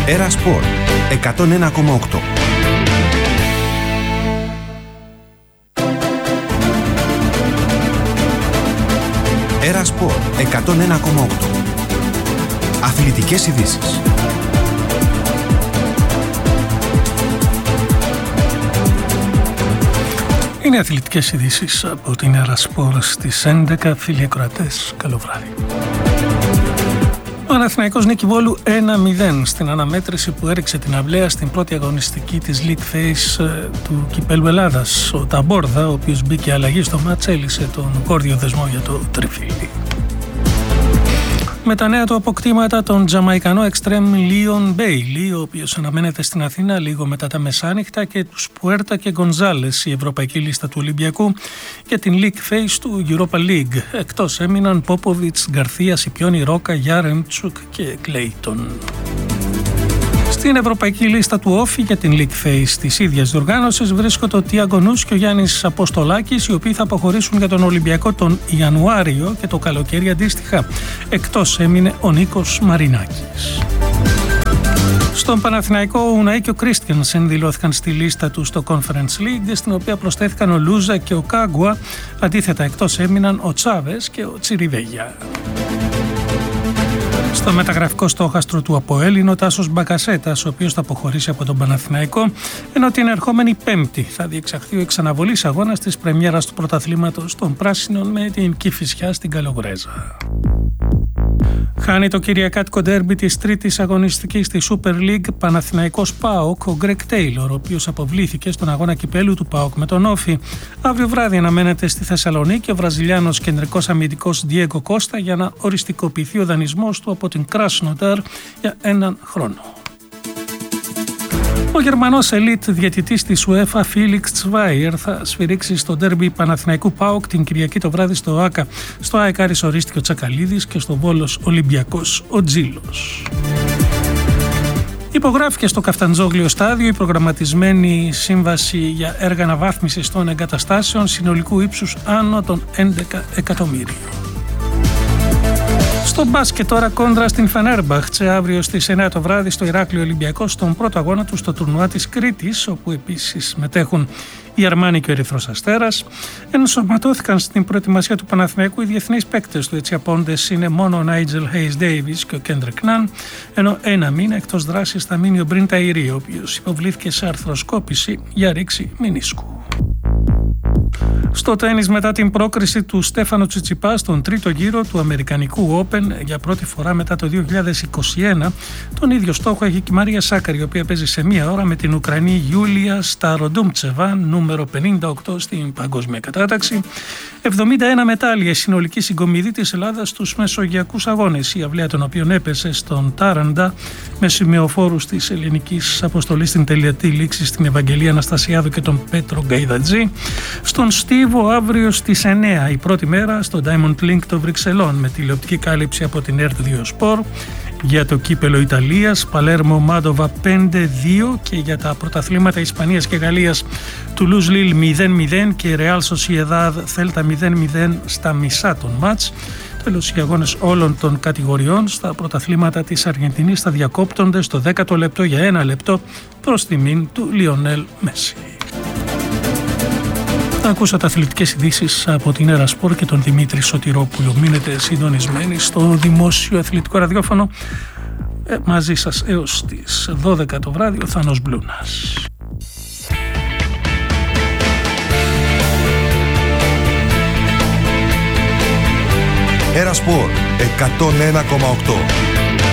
Έρα Σπορ 101,8. Έρα Σπορ 101,8. Αθλητικές ειδήσεις. Είναι αθλητικές ειδήσεις από την Έρα Σπορ στις 11. Φίλοι ακροατές, καλό βράδυ. Ο Παναθηναϊκός νίκη Βόλου 1-0 στην αναμέτρηση που έριξε την αυλαία στην πρώτη αγωνιστική της League Phase του Κυπέλλου Ελλάδας. Ο Ταμπόρδα, ο οποίος μπήκε αλλαγή στο μάτς, έλυσε τον κόρδιο δεσμό για το τριφύλι. Με τα νέα του αποκτήματα, τον Τζαμαϊκανό εξτρέμ Λίον Μπέιλι, ο οποίος αναμένεται στην Αθήνα λίγο μετά τα μεσάνυχτα, και τους Πουέρτα και Γκονζάλες, η ευρωπαϊκή λίστα του Ολυμπιακού, και την League Phase του Europa League. Εκτός έμειναν Πόποβιτς, Γκαρθία, Σιπιόνι, Ρόκα, Γιάρεμτσουκ και Κλέιτον. Στην ευρωπαϊκή λίστα του Όφη για την League Phase της ίδιας διοργάνωσης βρίσκονται ο Τιάγκο Νούς και ο Γιάννης Αποστολάκης, οι οποίοι θα αποχωρήσουν για τον Ολυμπιακό τον Ιανουάριο και το καλοκαίρι αντίστοιχα. Εκτός έμεινε ο Νίκος Μαρινάκης. Στον Παναθηναϊκό, ο Ουναή και ο Κρίστιανσεν δηλώθηκαν στη λίστα του στο Conference League, στην οποία προσθέθηκαν ο Λούζα και ο Κάγκουα. Αντίθετα, εκτός έμειναν ο Τσάβες και ο Τσιριβέγια. Στο μεταγραφικό στόχαστρο του ΑΠΟΕΛ είναι ο Τάσος Μπακασέτας, ο οποίος θα αποχωρήσει από τον Παναθηναϊκό, ενώ την ερχόμενη Πέμπτη θα διεξαχθεί ο εξαναβολής αγώνας της πρεμιέρας του πρωταθλήματος των Πράσινων με την Κηφισιά στην Καλογρέζα. Χάνει το κυριακάτικο ντέρμπι της τρίτης αγωνιστικής στη Super League Παναθηναϊκός ΠΑΟΚ ο Γκρεκ Τέιλορ, ο οποίος αποβλήθηκε στον αγώνα κυπέλου του ΠΑΟΚ με τον Όφη. Αύριο βράδυ αναμένεται στη Θεσσαλονίκη ο Βραζιλιάνος κεντρικός αμυντικός Διέγκο Κώστα για να οριστικοποιηθεί ο δανεισμός του από την Κράσνονταρ για 1 χρόνο. Ο Γερμανός ελίτ διαιτητής της UEFA Φίλιξ Τσβάιερ θα σφυρίξει στο ντέρμπι Παναθηναϊκού ΠΑΟΚ την Κυριακή το βράδυ στο ΆΚΑ. Στο ΑΕΚ Άρης ορίστηκε ο Τσακαλίδης και στο Βόλος Ολυμπιακός ο Τζίλος. Υπογράφηκε στο Καφταντζόγλιο στάδιο η προγραμματισμένη σύμβαση για έργα αναβάθμισης των εγκαταστάσεων συνολικού ύψους άνω των 11 εκατομμύριων. Στο μπάσκετ τώρα, κόντρα στην Φενέρμπαχτσε αύριο στις 9 το βράδυ στο Ηράκλειο Ολυμπιακός, στον πρώτο αγώνα του στο τουρνουά της Κρήτης, όπου επίσης συμμετέχουν η Αρμάνι και ο Ερυθρός Αστέρας. Ενσωματώθηκαν στην προετοιμασία του Παναθηναϊκού οι διεθνείς παίκτες του. Έτσι απόντες είναι μόνο ο Νάιτζελ Χέις Ντέιβις και ο Κέντρικ Ναν, ενώ 1 μήνα εκτός δράσης θα μείνει ο Μπριν Ταϊρή, ο οποίος υποβλήθηκε σε αρθροσκόπηση για ρήξη μηνίσκου. Στο τένις, μετά την πρόκριση του Στέφανο Τσιτσιπά στον τρίτο γύρο του Αμερικανικού Open για πρώτη φορά μετά το 2021, τον ίδιο στόχο έχει και η Μαρία Σάκαρη, η οποία παίζει σε 1 ώρα με την Ουκρανή Γιούλια Σταροντούμτσεβα, νούμερο 58 στην παγκόσμια κατάταξη. 71 μετάλλια, συνολική συγκομιδή της Ελλάδας στους Μεσογειακούς Αγώνες, η αυλαία των οποίων έπεσε στον Τάραντα με σημεοφόρους της ελληνικής αποστολής στην τελετή λήξη στην Ευαγγελία Αναστασιάδου και τον Πέτρο Γκαϊδατζή. Στον Στίβο αύριο στις 9 η πρώτη μέρα στο Diamond Link των Βρυξελών με τηλεοπτική κάλυψη από την Ert2 Sport για το κύπελο Ιταλίας, Παλέρμο Μάντοβα 5-2 και για τα πρωταθλήματα Ισπανίας και Γαλλίας Τουλούζ Λίλ 0-0 και Ρεάλ Σοσιεδάδ Θέλτα 0-0 στα μισά των μάτς. Τέλος, οι αγώνες όλων των κατηγοριών στα πρωταθλήματα της Αργεντινής θα διακόπτονται στο 10ο λεπτό για 1 λεπτό προς τιμήν του Λιονέλ Μέση. Ακούσατε αθλητικές ειδήσεις από την Έρα Σπορ και τον Δημήτρη Σωτηρόπουλο. Μείνετε συντονισμένοι στο δημόσιο αθλητικό ραδιόφωνο. Μαζί σας έως τις 12 το βράδυ ο Θάνος Μπλούνας. Έρα Σπορ 101,8.